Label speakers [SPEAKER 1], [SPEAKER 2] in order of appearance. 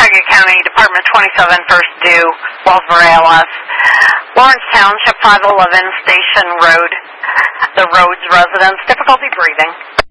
[SPEAKER 1] Cuyahoga County, Department 27, First Due, Wellsboro ALS. Lawrence Township, 511 Station Road. The Rhodes residence, difficulty breathing.